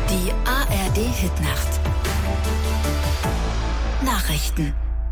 Die ARD-Hitnacht. Nachrichten.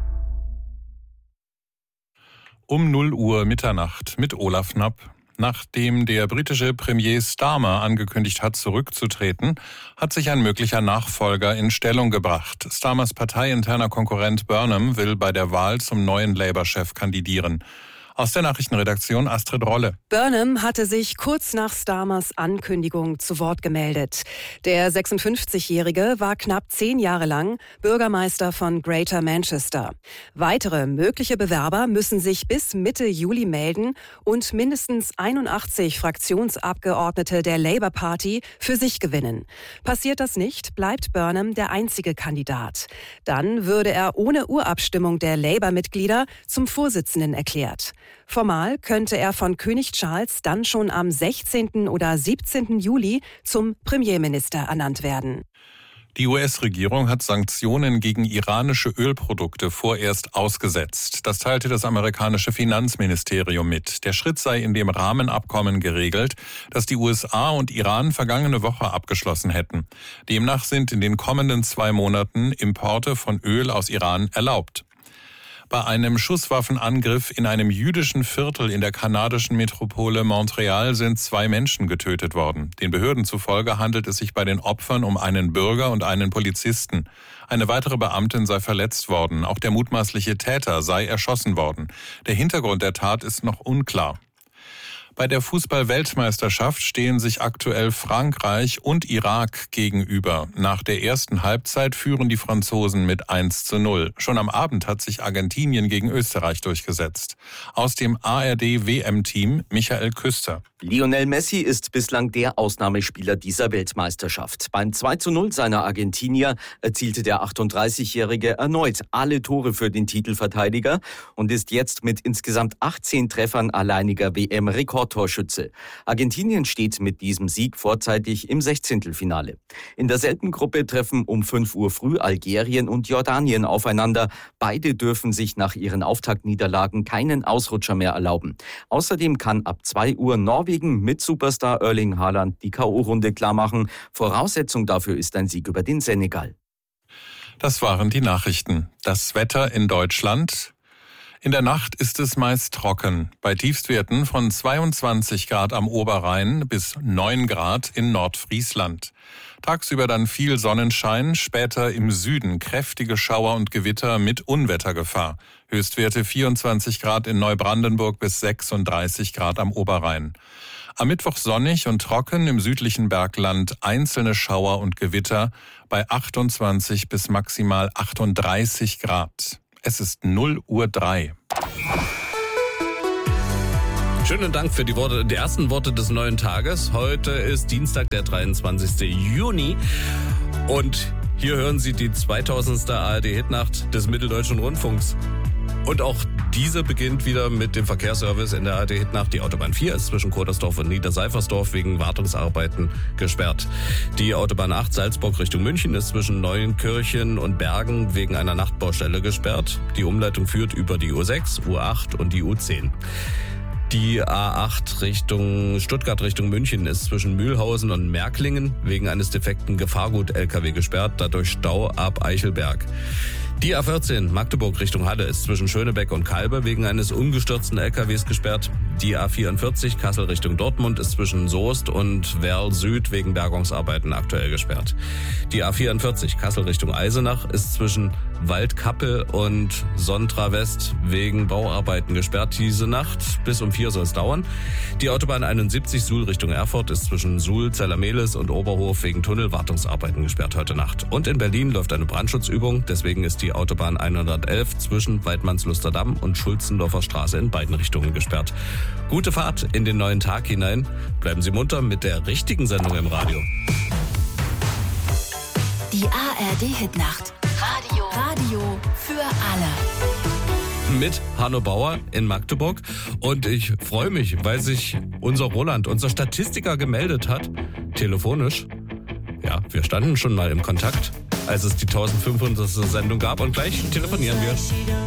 Um 0 Uhr Mitternacht mit Olaf Knapp. Nachdem der britische Premier Starmer angekündigt hat, zurückzutreten, hat sich ein möglicher Nachfolger in Stellung gebracht. Starmers parteiinterner Konkurrent Burnham will bei der Wahl zum neuen Labour-Chef kandidieren. Aus der Nachrichtenredaktion Astrid Rolle. Burnham hatte sich kurz nach Starmers Ankündigung zu Wort gemeldet. Der 56-Jährige war knapp 10 Jahre lang Bürgermeister von Greater Manchester. Weitere mögliche Bewerber müssen sich bis Mitte Juli melden und mindestens 81 Fraktionsabgeordnete der Labour Party für sich gewinnen. Passiert das nicht, bleibt Burnham der einzige Kandidat. Dann würde er ohne Urabstimmung der Labour-Mitglieder zum Vorsitzenden erklärt. Formal könnte er von König Charles dann schon am 16. oder 17. Juli zum Premierminister ernannt werden. Die US-Regierung hat Sanktionen gegen iranische Ölprodukte vorerst ausgesetzt. Das teilte das amerikanische Finanzministerium mit. Der Schritt sei in dem Rahmenabkommen geregelt, das die USA und Iran vergangene Woche abgeschlossen hätten. Demnach sind in den kommenden 2 Monaten Importe von Öl aus Iran erlaubt. Bei einem Schusswaffenangriff in einem jüdischen Viertel in der kanadischen Metropole Montreal sind 2 Menschen getötet worden. Den Behörden zufolge handelt es sich bei den Opfern um einen Bürger und einen Polizisten. Eine weitere Beamtin sei verletzt worden. Auch der mutmaßliche Täter sei erschossen worden. Der Hintergrund der Tat ist noch unklar. Bei der Fußball-Weltmeisterschaft stehen sich aktuell Frankreich und Irak gegenüber. Nach der ersten Halbzeit führen die Franzosen mit 1:0. Schon am Abend hat sich Argentinien gegen Österreich durchgesetzt. Aus dem ARD-WM-Team Michael Küster. Lionel Messi ist bislang der Ausnahmespieler dieser Weltmeisterschaft. Beim 2:0 seiner Argentinier erzielte der 38-Jährige erneut alle Tore für den Titelverteidiger und ist jetzt mit insgesamt 18 Treffern alleiniger WM-Rekordtorschütze. Argentinien steht mit diesem Sieg vorzeitig im 16. In derselben Gruppe treffen um 5 Uhr früh Algerien und Jordanien aufeinander. Beide dürfen sich nach ihren Auftaktniederlagen keinen Ausrutscher mehr erlauben. Außerdem kann ab 2 Uhr Norwegen mit Superstar Erling Haaland die K.O.-Runde klarmachen. Voraussetzung dafür ist ein Sieg über den Senegal. Das waren die Nachrichten. Das Wetter in Deutschland. In der Nacht ist es meist trocken, bei Tiefstwerten von 22 Grad am Oberrhein bis 9 Grad in Nordfriesland. Tagsüber dann viel Sonnenschein, später im Süden kräftige Schauer und Gewitter mit Unwettergefahr. Höchstwerte 24 Grad in Neubrandenburg bis 36 Grad am Oberrhein. Am Mittwoch sonnig und trocken, im südlichen Bergland einzelne Schauer und Gewitter bei 28 bis maximal 38 Grad. Es ist 0:03 Uhr. Schönen Dank für die ersten Worte des neuen Tages. Heute ist Dienstag, der 23. Juni. Und hier hören Sie die 2000. ARD-Hitnacht des Mitteldeutschen Rundfunks. Und auch diese beginnt wieder mit dem Verkehrsservice in der ARD-Hitnacht. Die Autobahn 4 ist zwischen Kodersdorf und Niederseifersdorf wegen Wartungsarbeiten gesperrt. Die Autobahn 8 Salzburg Richtung München ist zwischen Neuenkirchen und Bergen wegen einer Nachtbaustelle gesperrt. Die Umleitung führt über die U6, U8 und die U10. Die A8 Richtung Stuttgart Richtung München ist zwischen Mühlhausen und Märklingen wegen eines defekten Gefahrgut-LKW gesperrt, dadurch Stau ab Eichelberg. Die A14 Magdeburg Richtung Halle ist zwischen Schönebeck und Kalbe wegen eines umgestürzten LKWs gesperrt. Die A44 Kassel Richtung Dortmund ist zwischen Soest und Werl Süd wegen Bergungsarbeiten aktuell gesperrt. Die A44 Kassel Richtung Eisenach ist zwischen Waldkappel und Sontra West wegen Bauarbeiten gesperrt. Diese Nacht bis um 4 soll es dauern. Die Autobahn 71 Suhl Richtung Erfurt ist zwischen Suhl, Zellermehlis und Oberhof wegen Tunnelwartungsarbeiten gesperrt heute Nacht. Und in Berlin läuft eine Brandschutzübung, deswegen ist die Autobahn 111 zwischen Weidmannslusterdamm und Schulzendorfer Straße in beiden Richtungen gesperrt. Gute Fahrt in den neuen Tag hinein. Bleiben Sie munter mit der richtigen Sendung im Radio. Die ARD-Hitnacht. Radio für alle. Mit Hanno Bauer in Magdeburg. Und ich freue mich, weil sich unser Roland, unser Statistiker, gemeldet hat. Telefonisch. Ja, wir standen schon mal im Kontakt, als es die 1500. Sendung gab. Und gleich telefonieren wir.